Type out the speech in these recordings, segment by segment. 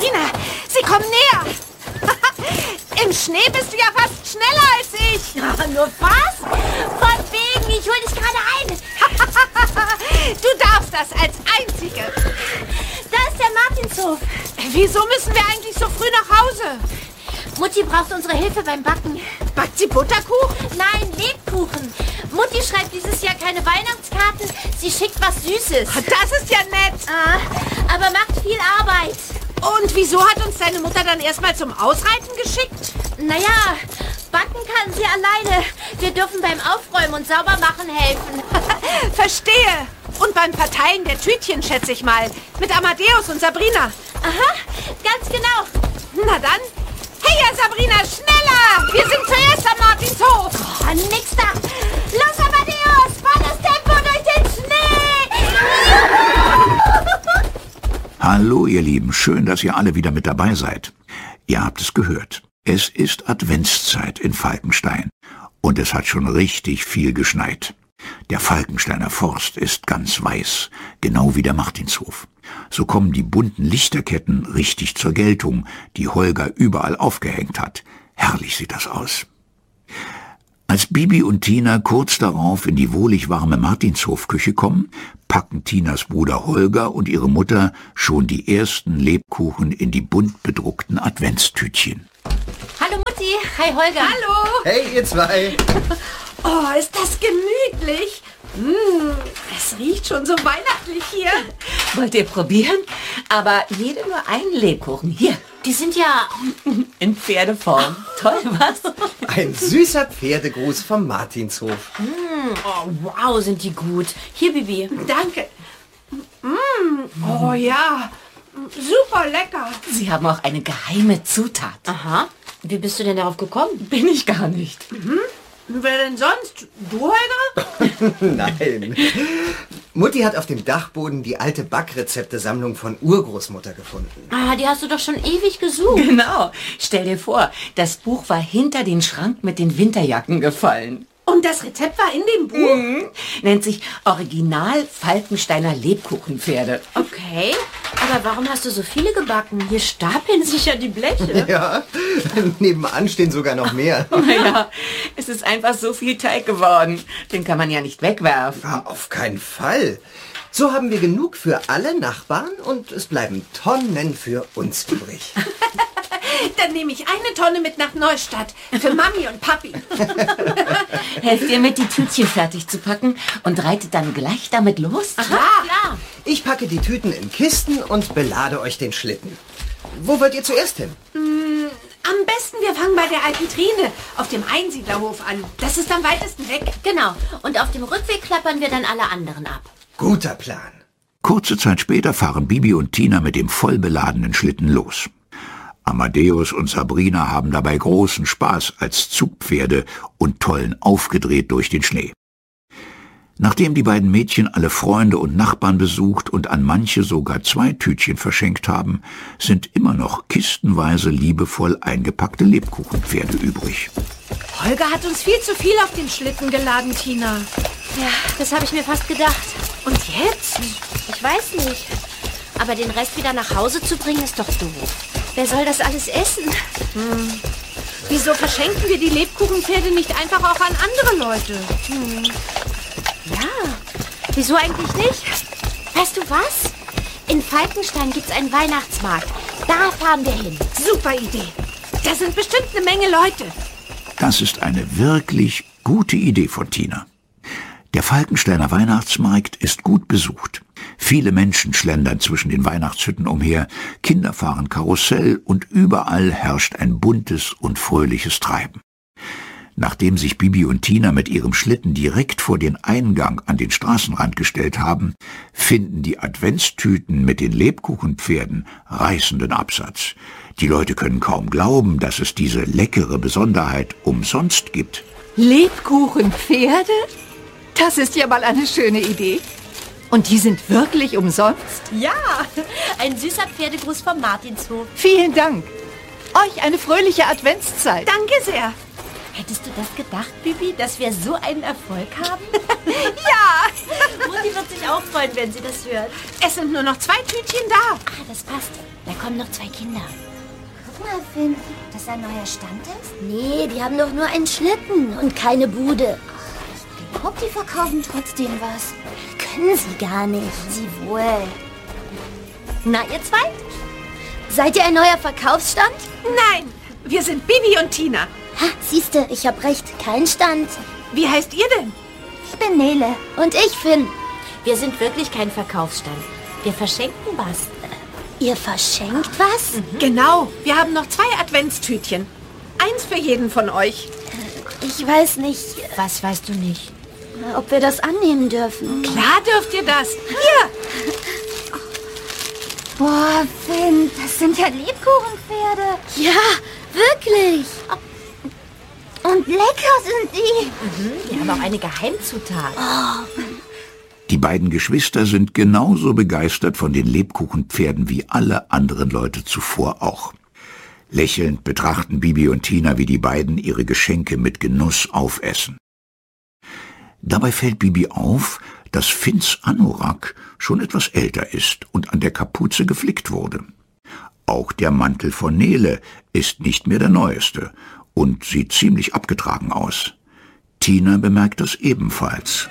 Tina, sie kommen näher. Im Schnee bist du ja fast schneller als ich. Ja, nur was? Von wegen, ich hol dich gerade ein. Du darfst das als Einzige. Da ist der Martinshof. Wieso müssen wir eigentlich so früh nach Hause? Mutti braucht unsere Hilfe beim Backen. Backt sie Butterkuchen? Nein, Lebkuchen. Mutti schreibt dieses Jahr keine Weihnachtskarten. Sie schickt was Süßes. Das ist ja nett. Aber macht viel Arbeit. Und wieso hat uns deine Mutter dann erstmal zum Ausreiten geschickt? Naja, backen kann sie alleine. Wir dürfen beim Aufräumen und Saubermachen helfen. Verstehe. Und beim Verteilen der Tütchen, schätze ich mal. Mit Amadeus und Sabrina. Aha, ganz genau. Na dann. Hey, Sabrina, schneller! Wir sind zuerst am Martinshof. Oh, nix da. Los, Amadeus, volles Tempo durch den Schnee. Hallo, ihr Lieben. Schön, dass ihr alle wieder mit dabei seid. Ihr habt es gehört. Es ist Adventszeit in Falkenstein. Und es hat schon richtig viel geschneit. Der Falkensteiner Forst ist ganz weiß, genau wie der Martinshof. So kommen die bunten Lichterketten richtig zur Geltung, die Holger überall aufgehängt hat. Herrlich sieht das aus. Als Bibi und Tina kurz darauf in die wohlig warme Martinshofküche kommen, packen Tinas Bruder Holger und ihre Mutter schon die ersten Lebkuchen in die bunt bedruckten Adventstütchen. Hallo Mutti, hi Holger. Hallo. Hey, ihr zwei. Oh, ist das gemütlich. Es riecht schon so weihnachtlich hier. Wollt ihr probieren? Aber jede nur einen Lebkuchen. Hier, Die sind ja... in Pferdeform. Toll, was? Ein süßer Pferdegruß vom Martinshof. Oh, wow, sind die gut. Hier, Bibi. Danke. Oh ja, super lecker. Sie haben auch eine geheime Zutat. Aha. Wie bist du denn darauf gekommen? Bin ich gar nicht. Wer denn sonst? Du, Holger? Nein. Mutti hat auf dem Dachboden die alte Backrezeptesammlung von Urgroßmutter gefunden. Die hast du doch schon ewig gesucht. Genau. Stell dir vor, das Buch war hinter den Schrank mit den Winterjacken gefallen. Und das Rezept war in dem Buch? Nennt sich Original Falkensteiner Lebkuchenpferde. Okay, aber warum hast du so viele gebacken? Hier stapeln sich ja die Bleche. Ja, nebenan stehen sogar noch mehr. Naja, es ist einfach so viel Teig geworden. Den kann man ja nicht wegwerfen. Ja, auf keinen Fall. So haben wir genug für alle Nachbarn und es bleiben Tonnen für uns übrig. Dann nehme ich eine Tonne mit nach Neustadt. Für Mami und Papi. Helft ihr mit, die Tütchen fertig zu packen und reitet dann gleich damit los? Klar. Ich packe die Tüten in Kisten und belade euch den Schlitten. Wo wollt ihr zuerst hin? Am besten wir fangen bei der alten Trine auf dem Einsiedlerhof an. Das ist am weitesten weg. Genau. Und auf dem Rückweg klappern wir dann alle anderen ab. Guter Plan. Kurze Zeit später fahren Bibi und Tina mit dem vollbeladenen Schlitten los. Amadeus und Sabrina haben dabei großen Spaß als Zugpferde und tollen aufgedreht durch den Schnee. Nachdem die beiden Mädchen alle Freunde und Nachbarn besucht und an manche sogar 2 Tütchen verschenkt haben, sind immer noch kistenweise liebevoll eingepackte Lebkuchenpferde übrig. Holger hat uns viel zu viel auf den Schlitten geladen, Tina. Ja, das habe ich mir fast gedacht. Und jetzt? Ich weiß nicht. Aber den Rest wieder nach Hause zu bringen, ist doch doof. Wer soll das alles essen? Wieso verschenken wir die Lebkuchenpferde nicht einfach auch an andere Leute? Ja, wieso eigentlich nicht? Weißt du was? In Falkenstein gibt's einen Weihnachtsmarkt. Da fahren wir hin. Super Idee. Da sind bestimmt eine Menge Leute. Das ist eine wirklich gute Idee von Tina. Der Falkensteiner Weihnachtsmarkt ist gut besucht. Viele Menschen schlendern zwischen den Weihnachtshütten umher, Kinder fahren Karussell und überall herrscht ein buntes und fröhliches Treiben. Nachdem sich Bibi und Tina mit ihrem Schlitten direkt vor den Eingang an den Straßenrand gestellt haben, finden die Adventstüten mit den Lebkuchenpferden reißenden Absatz. Die Leute können kaum glauben, dass es diese leckere Besonderheit umsonst gibt. Lebkuchenpferde? Das ist ja mal eine schöne Idee. Und die sind wirklich umsonst? Ja, ein süßer Pferdegruß vom Martinshof. Vielen Dank. Euch eine fröhliche Adventszeit. Danke sehr. Hättest du das gedacht, Bibi, dass wir so einen Erfolg haben? Ja, Mutti wird sich auch freuen, wenn sie das hört. es sind nur noch 2 Tütchen da. Ah, das passt. Da kommen noch 2 Kinder. Guck mal, Finn, dass ein neuer Stand ist? Nee, die haben doch nur einen Schlitten und keine Bude. Ich glaube, die verkaufen trotzdem was. Können sie gar nicht. Sie wohl. Na, ihr zwei? Seid ihr ein neuer Verkaufsstand? Nein, wir sind Bibi und Tina. Ha, siehste, ich hab recht. Kein Stand. Wie heißt ihr denn? Ich bin Nele. Und ich, Finn. Wir sind wirklich kein Verkaufsstand. Wir verschenken was. Ihr verschenkt was? Genau, wir haben noch 2 Adventstütchen. 1 für jeden von euch. Ich weiß nicht, Was weißt du nicht? ob wir das annehmen dürfen. Klar dürft ihr das. Hier, Boah, Finn, das sind ja Lebkuchenpferde. Ja, wirklich. Und lecker sind die. Wir haben auch eine Geheimzutat. Die beiden Geschwister sind genauso begeistert von den Lebkuchenpferden wie alle anderen Leute zuvor auch. Lächelnd betrachten Bibi und Tina, wie die beiden ihre Geschenke mit Genuss aufessen. Dabei fällt Bibi auf, dass Finns Anorak schon etwas älter ist und an der Kapuze geflickt wurde. Auch der Mantel von Nele ist nicht mehr der neueste und sieht ziemlich abgetragen aus. Tina bemerkt das ebenfalls.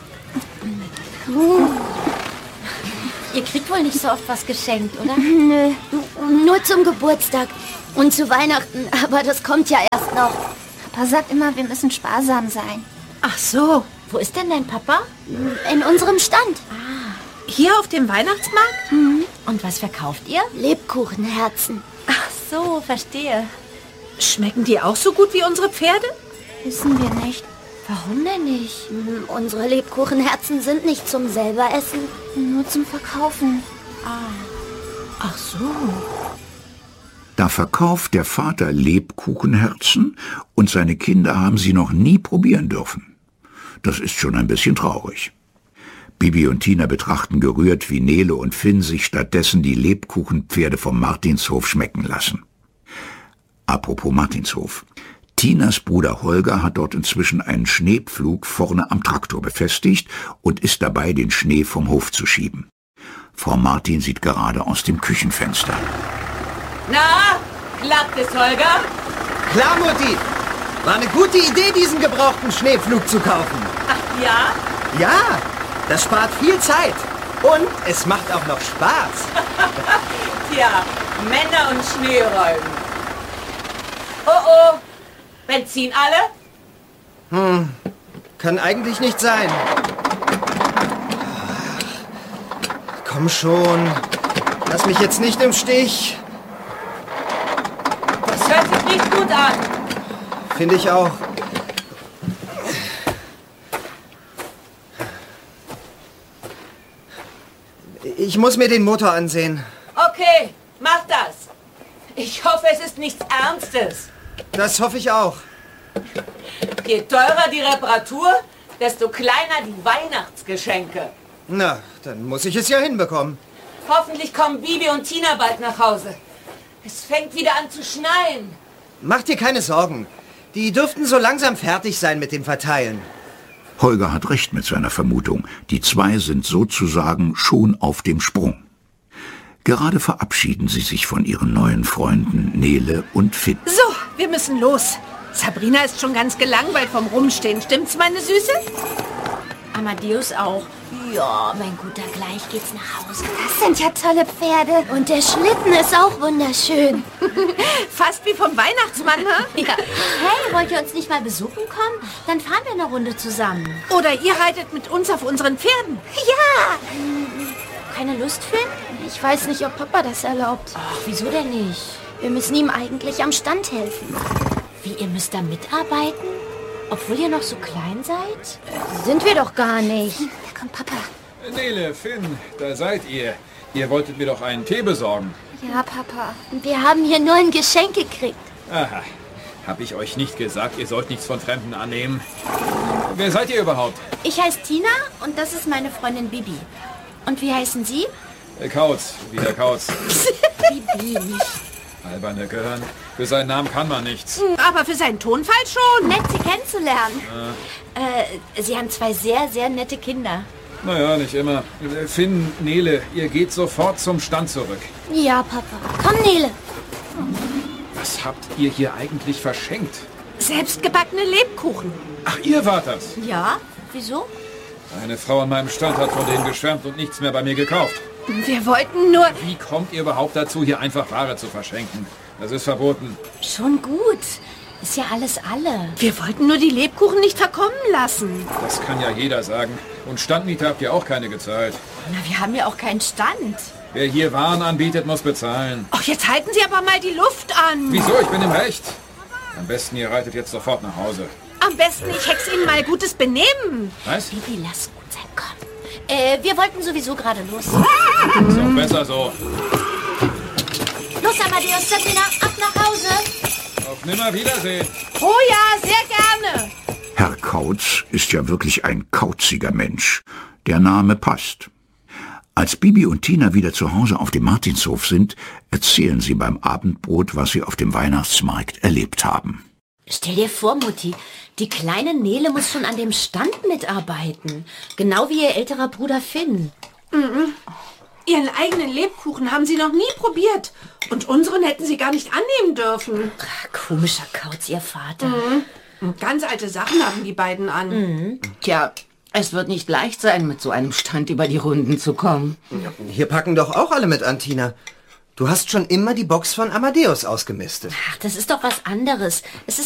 Ihr kriegt wohl nicht so oft was geschenkt, oder? Nö, nur zum Geburtstag und zu Weihnachten, aber das kommt ja erst noch. Papa sagt immer, wir müssen sparsam sein. ach so, Wo ist denn dein Papa? In unserem Stand. hier auf dem Weihnachtsmarkt? Und was verkauft ihr? Lebkuchenherzen. Ach so, verstehe. Schmecken die auch so gut wie unsere Pferde? Wissen wir nicht. Warum denn nicht? Unsere Lebkuchenherzen sind nicht zum selber essen, nur zum Verkaufen. Ach so. Da verkauft der Vater Lebkuchenherzen und seine Kinder haben sie noch nie probieren dürfen. Das ist schon ein bisschen traurig. Bibi und Tina betrachten gerührt, wie Nele und Finn sich stattdessen die Lebkuchenpferde vom Martinshof schmecken lassen. Apropos Martinshof. Tinas Bruder Holger hat dort inzwischen einen Schneepflug vorne am Traktor befestigt und ist dabei, den Schnee vom Hof zu schieben. Frau Martin sieht gerade aus dem Küchenfenster. Na, klappt es, Holger? Klar, Mutti. War eine gute Idee, diesen gebrauchten Schneepflug zu kaufen. Ach ja? Ja, das spart viel Zeit. Und es macht auch noch Spaß. Tja, Männer und Schneeräumen. Oh, Benzin alle? Kann eigentlich nicht sein. Komm schon. Lass mich jetzt nicht im Stich. Das hört sich nicht gut an. Finde ich auch. Ich muss mir den Motor ansehen. Okay, mach das. Ich hoffe, es ist nichts Ernstes. Das hoffe ich auch. Je teurer die Reparatur, desto kleiner die Weihnachtsgeschenke. Na, dann muss ich es ja hinbekommen. Hoffentlich kommen Bibi und Tina bald nach Hause. Es fängt wieder an zu schneien. Mach dir keine Sorgen. Die dürften so langsam fertig sein mit dem Verteilen. Holger hat recht mit seiner Vermutung. Die 2 sind sozusagen schon auf dem Sprung. Gerade verabschieden sie sich von ihren neuen Freunden Nele und Finn. So, wir müssen los. Sabrina ist schon ganz gelangweilt vom Rumstehen. Stimmt's, meine Süße? Amadeus auch. Ja, mein Guter, gleich geht's nach Hause. Das sind ja tolle Pferde. Und der Schlitten ist auch wunderschön. Fast wie vom Weihnachtsmann, ha? Ja. Hey, wollt ihr uns nicht mal besuchen kommen? Dann fahren wir eine Runde zusammen. Oder ihr reitet mit uns auf unseren Pferden. Ja! Keine Lust, Finn? Ich weiß nicht, ob Papa das erlaubt. Ach, wieso denn nicht? Wir müssen ihm eigentlich am Stand helfen. Wie, ihr müsst da mitarbeiten? Obwohl ihr noch so klein seid? Sind wir doch gar nicht. Da kommt Papa. Nele, Finn, da seid ihr. Ihr wolltet mir doch einen Tee besorgen. Ja, Papa. Wir haben hier nur ein Geschenk gekriegt. Aha. Hab ich euch nicht gesagt, ihr sollt nichts von Fremden annehmen? Wer seid ihr überhaupt? Ich heiße Tina und das ist meine Freundin Bibi. Und wie heißen Sie? Kauz, wieder Kauz. Bibi, nicht. Alberne Gehirn. Für seinen Namen kann man nichts. Aber für seinen Tonfall schon. Nett, Sie kennenzulernen. Sie haben 2 sehr, sehr nette Kinder. Naja, nicht immer. Finn, Nele, ihr geht sofort zum Stand zurück. Ja, Papa. Komm, Nele. Was habt ihr hier eigentlich verschenkt? Selbstgebackene Lebkuchen. Ach, ihr wart das. Ja? Wieso? Eine Frau an meinem Stand hat von denen geschwärmt und nichts mehr bei mir gekauft. Wir wollten nur... Wie kommt ihr überhaupt dazu, hier einfach Ware zu verschenken? Das ist verboten. Schon gut. Ist ja alles alle. Wir wollten nur die Lebkuchen nicht verkommen lassen. Das kann ja jeder sagen. Und Standmiete habt ihr auch keine gezahlt. Na, wir haben ja auch keinen Stand. Wer hier Waren anbietet, muss bezahlen. Ach, jetzt halten Sie aber mal die Luft an. Wieso? Ich bin im Recht. Am besten, ihr reitet jetzt sofort nach Hause. Am besten, ich hex Ihnen mal gutes Benehmen. Was? Bibi, lass gut sein, komm. Wir wollten sowieso gerade los. Ist auch besser so. Los, Amadeus, Sabrina, ab nach Hause. Auf Nimmerwiedersehen. Oh ja, sehr gerne. Herr Kautz ist ja wirklich ein kauziger Mensch. Der Name passt. Als Bibi und Tina wieder zu Hause auf dem Martinshof sind, erzählen sie beim Abendbrot, was sie auf dem Weihnachtsmarkt erlebt haben. Stell dir vor, Mutti, die kleine Nele muss schon an dem Stand mitarbeiten. Genau wie ihr älterer Bruder Finn. Ihren eigenen Lebkuchen haben Sie noch nie probiert. Und unseren hätten Sie gar nicht annehmen dürfen. Komischer Kauz, ihr Vater. Und ganz alte Sachen haben die beiden an. Tja, es wird nicht leicht sein, mit so einem Stand über die Runden zu kommen. Hier packen doch auch alle mit an, Tina. Du hast schon immer die Box von Amadeus ausgemistet. Ach, das ist doch was anderes. Es ist